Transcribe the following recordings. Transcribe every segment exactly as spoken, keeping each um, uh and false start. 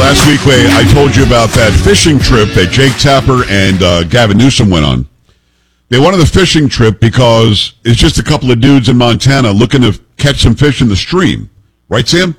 Last week, I told you about that fishing trip that Jake Tapper and uh, Gavin Newsom went on. They went on the fishing trip because it's just a couple of dudes in Montana looking to catch some fish in the stream. Right, Sam?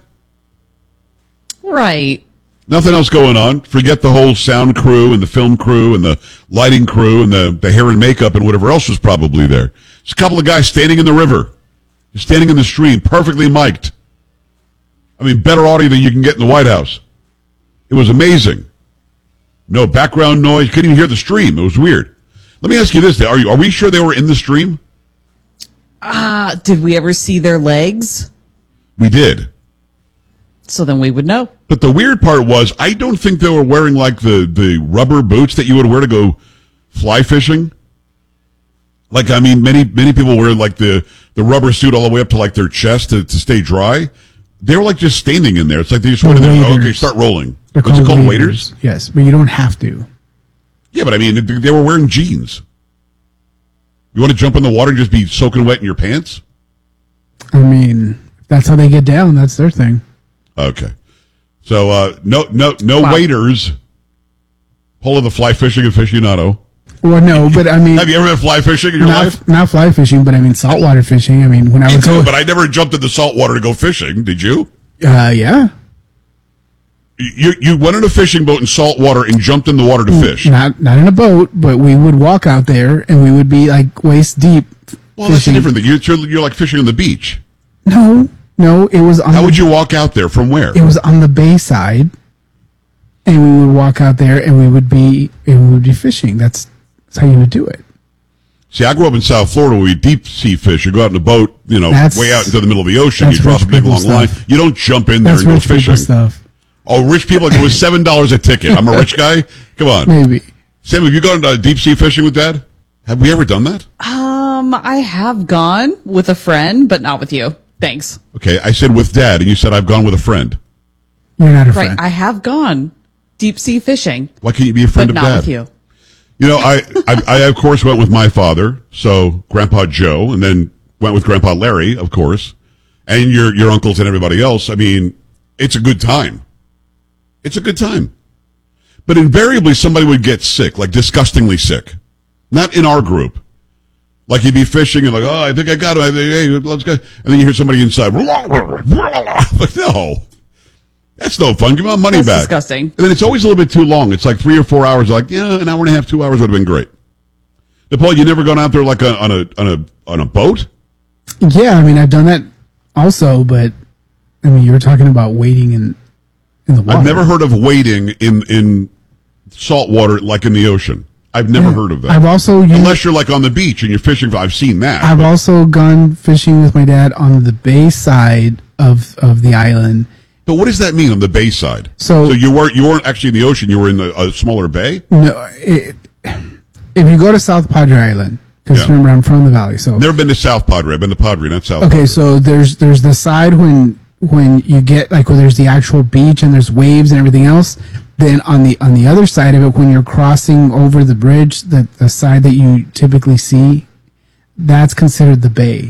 Right. Nothing else going on. Forget the whole sound crew and the film crew and the lighting crew and the, the hair and makeup and whatever else was probably there. Just a couple of guys standing in the river, just standing in the stream, perfectly mic'd. I mean, better audio than you can get in the White House. It was amazing. No background noise. Couldn't even hear the stream. It was weird. Let me ask you this. Are you, are we sure they were in the stream? Ah, uh, did we ever see their legs? We did. So then we would know. But the weird part was, I don't think they were wearing like the, the rubber boots that you would wear to go fly fishing. Like, I mean, many many people wear like the, the rubber suit all the way up to like their chest to, to stay dry. They were like just standing in there. It's like they just wanted to, oh, okay, start rolling. They're What's called it called, waders? waders? Yes, but you don't have to. Yeah, but I mean, they were wearing jeans. You want to jump in the water and just be soaking wet in your pants? I mean, if that's how they get down, that's their thing. Okay. So, uh, no, no, no wow. waders. Polo the fly fishing aficionado. Well, no, but I mean... Have you ever been fly fishing in your not, life? Not fly fishing, but I mean saltwater fishing. I mean, when I Me was... too, go- but I never jumped in the salt water to go fishing. Did you? Uh, yeah. You you went in a fishing boat in salt water and jumped in the water to fish. Not not in a boat, but we would walk out there and we would be like waist deep. Well, that's fishing. different. Thing. You're, you're like fishing on the beach. No, no, it was on How the, would you walk out there? From where? It was on the bay side, and we would walk out there and we would be and we would be fishing. That's, that's how you would do it. See, I grew up in South Florida where we deep sea fish. You go out in a boat, you know, That's- way out into the middle of the ocean. You that's drop a rich big people long line. stuff. You don't jump in there That's and go rich people fishing. stuff. Oh, rich people, like it was seven dollars a ticket. I'm a rich guy? Come on. Maybe. Sam, have you gone uh, deep sea fishing with Dad? Have we ever done that? Um, I have gone with a friend, but not with you. Thanks. Okay, I said with Dad, and you said I've gone with a friend. You're not a Right, friend. I have gone deep sea fishing, Why can't you be a friend but of not Dad? with you. You know, I, I, I of course went with my father, so Grandpa Joe, and then went with Grandpa Larry, of course, and your your uncles and everybody else. I mean, it's a good time. It's a good time. But invariably somebody would get sick, like disgustingly sick. Not in our group. Like you'd be fishing and like, oh, I think I got it. I think, hey, let's go. And then you hear somebody inside. Like, no. That's no fun. Give me my money That's back. disgusting. And then it's always a little bit too long. It's like three or four hours. Like, yeah, an hour and a half, two hours would have been great. Nepal, you never gone out there like a, on a on a on a boat? Yeah, I mean, I've done that also, but I mean, you were talking about waiting in in the water. I've never heard of wading in in salt water like in the ocean. I've never Yeah. heard of that. I've also used, Unless you're like on the beach and you're fishing. I've seen that. I've but- also gone fishing with my dad on the bay side of of the island. But what does that mean on the bay side? So- so you weren't you weren't actually in the ocean. You were in the, a smaller bay. No, it, if you go to South Padre Island, because Yeah. remember I'm from the valley, so Never been to South Padre. I've been to Padre, not South. okay, Padre. so there's there's the side when when you get like where there's the actual beach and there's waves and everything else. Then on the on the other side of it, when you're crossing over the bridge, the the side that you typically see, that's considered the bay.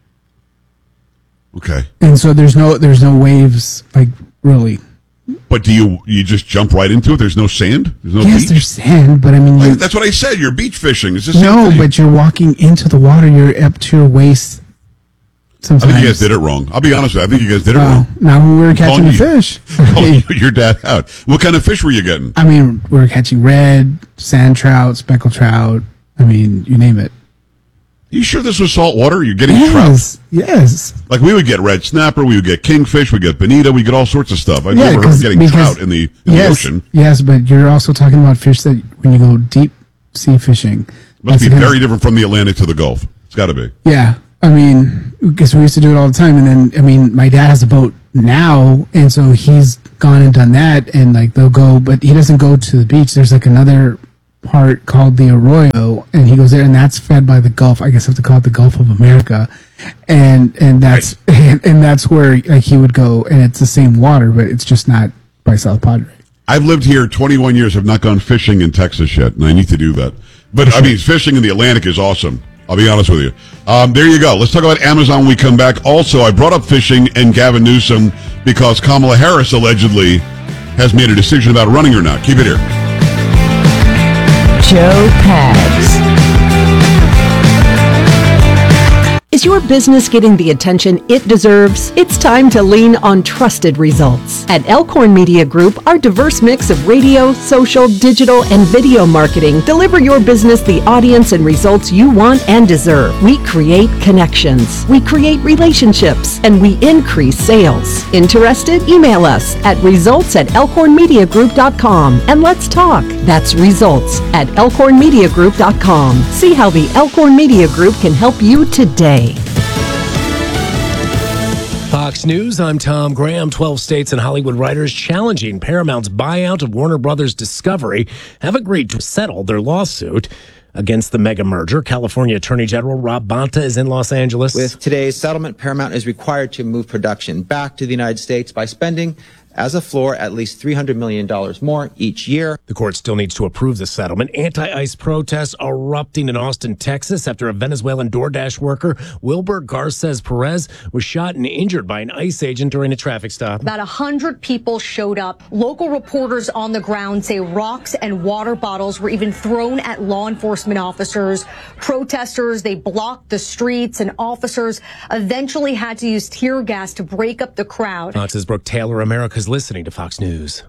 Okay, And so there's no there's no waves like really. but do you you just jump right into it? There's no sand. There's no Yes, beach. there's sand, but I mean, Like, you, that's what I said. You're beach fishing. It's the same no, thing. but you're walking into the water. You're up to your waist. I Sometimes. think you guys did it wrong. I'll be honest with you. I think you guys did it Oh, wrong. now when we were catching the calling you- fish. Calling your dad out. What kind of fish were you getting? I mean, we were catching red, sand trout, speckled trout. I mean, you name it. You sure this was salt water? You're getting trout. Yes, yes. Like we would get red snapper, we would get kingfish, we get bonita, we get all sorts of stuff. I've Yeah, never heard of 'cause- getting because- trout in the in yes, the ocean. yes, but you're also talking about fish that when you go deep sea fishing. Must that's be the kind of- very different from the Atlantic to the Gulf. It's got to be. Yeah, I mean, because we used to do it all the time, and then I mean, my dad has a boat now, and so he's gone and done that, and like they'll go, but he doesn't go to the beach. There's like another part called the Arroyo, and he goes there, and that's fed by the Gulf. I guess I have to call it the Gulf of America, and and that's and, and that's where like he would go, and it's the same water, but it's just not by South Padre. I've lived here twenty-one years. Have not gone fishing in Texas yet, and I need to do that. But I mean, fishing in the Atlantic is awesome. I'll be honest with you. Um, there you go. Let's talk about Amazon when we come back. Also, I brought up fishing and Gavin Newsom because Kamala Harris allegedly has made a decision about running or not. Keep it here. Joe Pags. Is your business getting the attention it deserves? It's time to lean on trusted results. At Elkhorn Media Group, our diverse mix of radio, social, digital, and video marketing deliver your business the audience and results you want and deserve. We create connections, we create relationships, and we increase sales. Interested? Email us at results at elkhorn media group dot com and let's talk. That's results at elkhorn media group dot com. See how the Elkhorn Media Group can help you today. Fox News, I'm Tom Graham. twelve states and Hollywood writers challenging Paramount's buyout of Warner Brothers Discovery have agreed to settle their lawsuit against the mega merger. California Attorney General Rob Bonta is in Los Angeles. With today's settlement, Paramount is required to move production back to the United States by spending, as a floor, at least three hundred million dollars more each year. The court still needs to approve the settlement. Anti-ICE protests erupting in Austin, Texas, after a Venezuelan DoorDash worker, Wilber Garces Perez, was shot and injured by an ICE agent during a traffic stop. About one hundred people showed up. Local reporters on the ground say rocks and water bottles were even thrown at law enforcement officers. Protesters, they blocked the streets, and officers eventually had to use tear gas to break up the crowd. Fox's Brooke Taylor, America's listening to Fox News.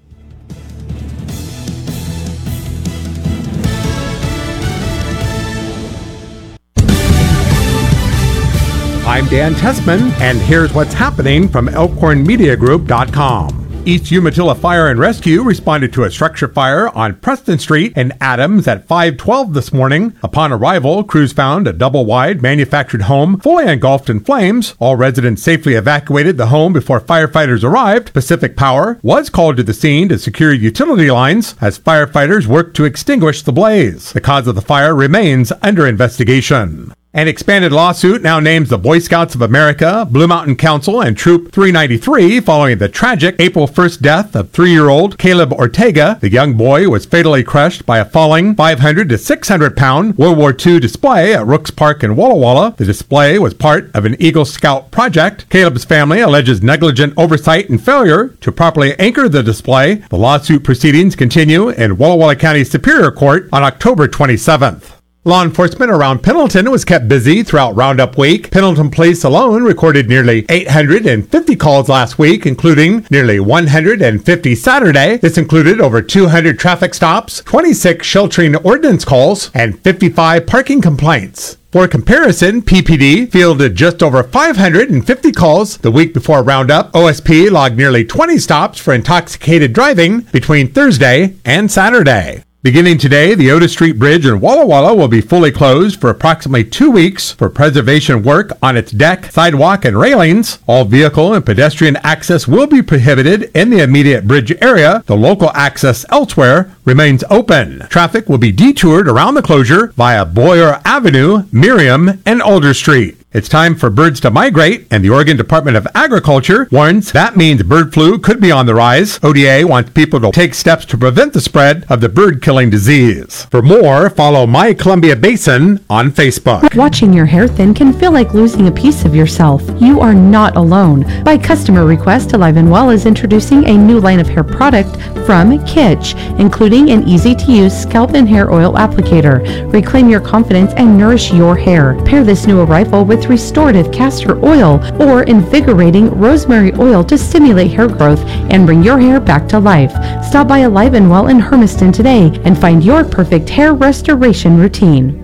I'm Dan Tessman, and here's what's happening from elkhorn media group dot com. East Umatilla Fire and Rescue responded to a structure fire on Preston Street in Adams at five twelve this morning. Upon arrival, crews found a double-wide manufactured home fully engulfed in flames. All residents safely evacuated the home before firefighters arrived. Pacific Power was called to the scene to secure utility lines as firefighters worked to extinguish the blaze. The cause of the fire remains under investigation. An expanded lawsuit now names the Boy Scouts of America, Blue Mountain Council, and Troop three ninety-three following the tragic April first death of three-year-old Caleb Ortega. The young boy was fatally crushed by a falling five hundred to six hundred pound World War Two display at Rooks Park in Walla Walla. The display was part of an Eagle Scout project. Caleb's family alleges negligent oversight and failure to properly anchor the display. The lawsuit proceedings continue in Walla Walla County Superior Court on October twenty-seventh. Law enforcement around Pendleton was kept busy throughout Roundup Week. Pendleton Police alone recorded nearly eight hundred fifty calls last week, including nearly one hundred fifty Saturday. This included over two hundred traffic stops, twenty-six sheltering ordinance calls, and fifty-five parking complaints. For comparison, P P D fielded just over five hundred fifty calls the week before Roundup. O S P logged nearly twenty stops for intoxicated driving between Thursday and Saturday. Beginning today, the Otis Street Bridge in Walla Walla will be fully closed for approximately two weeks for preservation work on its deck, sidewalk, and railings. All vehicle and pedestrian access will be prohibited in the immediate bridge area. The local access elsewhere remains open. Traffic will be detoured around the closure via Boyer Avenue, Miriam, and Alder Street. It's time for birds to migrate, and the Oregon Department of Agriculture warns that means bird flu could be on the rise. O D A wants people to take steps to prevent the spread of the bird-killing disease. For more, follow My Columbia Basin on Facebook. Watching your hair thin can feel like losing a piece of yourself. You are not alone. By customer request, Alive and Well is introducing a new line of hair product from Kitsch, including an easy-to-use scalp and hair oil applicator. Reclaim your confidence and nourish your hair. Pair this new arrival with restorative castor oil or invigorating rosemary oil to stimulate hair growth and bring your hair back to life. Stop by Alive and Well in Hermiston today and find your perfect hair restoration routine.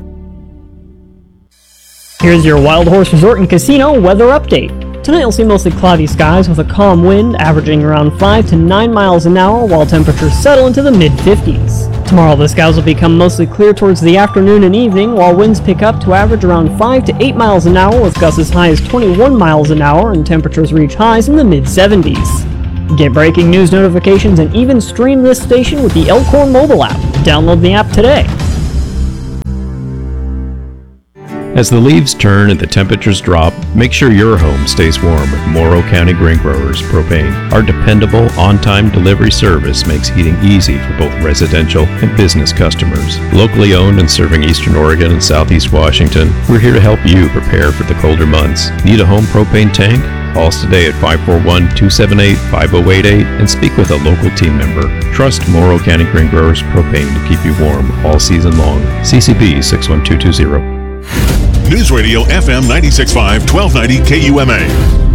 Here's your Wild Horse Resort and Casino weather update. Tonight you'll see mostly cloudy skies with a calm wind averaging around five to nine miles an hour while temperatures settle into the mid fifties. Tomorrow the skies will become mostly clear towards the afternoon and evening while winds pick up to average around five to eight miles an hour with gusts as high as twenty-one miles an hour and temperatures reach highs in the mid seventies. Get breaking news notifications and even stream this station with the Elkhorn mobile app. Download the app today. As the leaves turn and the temperatures drop, make sure your home stays warm with Morrow County Grain Growers Propane. Our dependable, on-time delivery service makes heating easy for both residential and business customers. Locally owned and serving Eastern Oregon and Southeast Washington, we're here to help you prepare for the colder months. Need a home propane tank? Call us today at five four one, two seven eight, five zero eight eight and speak with a local team member. Trust Morrow County Grain Growers Propane to keep you warm all season long. C C B six one two two zero. News Radio F M ninety-six point five, twelve ninety K U M A.